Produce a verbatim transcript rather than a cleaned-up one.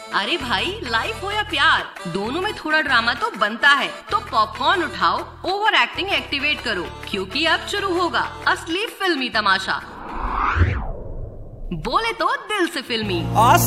अरे भाई, लाइफ हो या प्यार, दोनों में थोड़ा ड्रामा तो बनता है। तो पॉपकॉर्न उठाओ, ओवर एक्टिंग एक्टिवेट करो, क्योंकि अब शुरू होगा असली फिल्मी तमाशा। बोले तो दिल से फिल्मी।